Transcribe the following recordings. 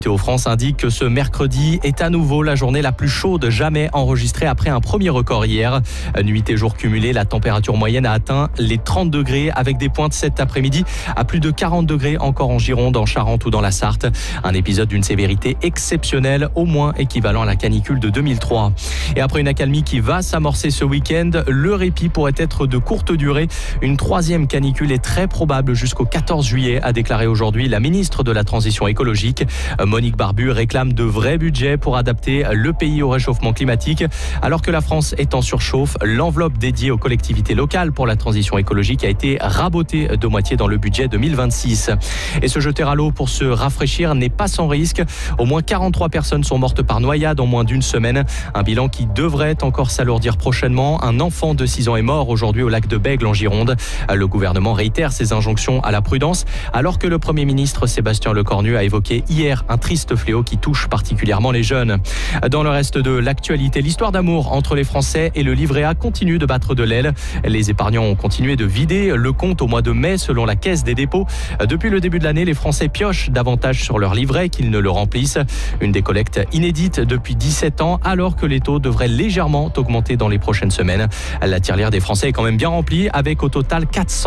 Météo France indique que ce mercredi est à nouveau la journée la plus chaude jamais enregistrée après un premier record hier. Nuit et jour cumulés, la température moyenne a atteint les 30 degrés avec des pointes cet après-midi à plus de 40 degrés encore en Gironde, en Charente ou dans la Sarthe. Un épisode d'une sévérité exceptionnelle, au moins équivalent à la canicule de 2003. Et après une accalmie qui va s'amorcer ce week-end, le répit pourrait être de courte durée. Une troisième canicule est très probable jusqu'au 14 juillet, a déclaré aujourd'hui la ministre de la Transition écologique. Monique Barbu réclame de vrais budgets pour adapter le pays au réchauffement climatique. Alors que la France est en surchauffe, l'enveloppe dédiée aux collectivités locales pour la transition écologique a été rabotée de moitié dans le budget 2026. Et se jeter à l'eau pour se rafraîchir n'est pas sans risque. Au moins 43 personnes sont mortes par noyade en moins d'une semaine. Un bilan qui devrait encore s'alourdir prochainement. Un enfant de 6 ans est mort aujourd'hui au lac de Bègle en Gironde. Le gouvernement réitère ses injonctions à la prudence alors que le Premier ministre Sébastien Lecornu a évoqué hier un triste fléau qui touche particulièrement les jeunes. Dans le reste de l'actualité, l'histoire d'amour entre les Français et le livret A continue de battre de l'aile. Les épargnants ont continué de vider le compte au mois de mai selon la Caisse des dépôts. Depuis le début de l'année, les Français piochent davantage sur leur livret qu'ils ne le remplissent. Une décollecte inédite depuis 17 ans alors que les taux devraient légèrement augmenter dans les prochaines semaines. La tirelire des Français est quand même bien remplie avec au total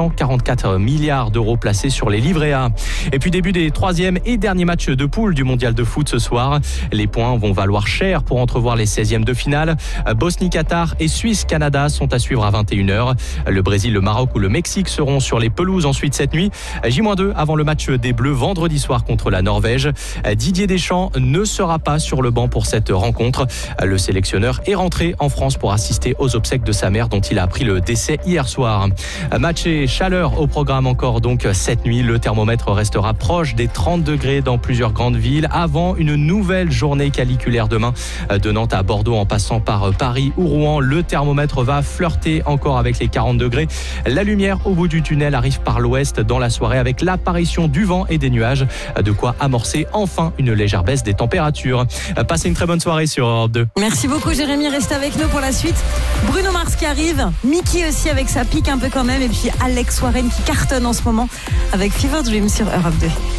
444 milliards d'euros placés sur les livrets A. Et puis début des troisième et derniers matchs de poule du mondial de foot ce soir. Les points vont valoir cher pour entrevoir les 16e de finale. Bosnie-Qatar et Suisse-Canada sont à suivre à 21h. Le Brésil, le Maroc ou le Mexique seront sur les pelouses ensuite cette nuit. J-2 avant le match des Bleus vendredi soir contre la Norvège. Didier Deschamps ne sera pas sur le banc pour cette rencontre. Le sélectionneur est rentré en France pour assister aux obsèques de sa mère dont il a appris le décès hier soir. Match et chaleur au programme encore donc cette nuit. Le thermomètre restera proche des 30 degrés dans plusieurs grandes villes avant une nouvelle journée caniculaire demain. De Nantes à Bordeaux en passant par Paris ou Rouen, le thermomètre va flirter encore avec les 40 degrés. La lumière au bout du tunnel arrive par l'ouest dans la soirée avec l'apparition du vent et des nuages. De quoi amorcer enfin une légère baisse des températures. Passez une très bonne soirée sur Europe 2. Merci beaucoup Jérémy, restez avec nous pour la suite. Bruno Mars qui arrive, Mickey aussi avec sa pique un peu quand même et puis Alex Warren qui cartonne en ce moment avec Fever Dream sur Europe 2.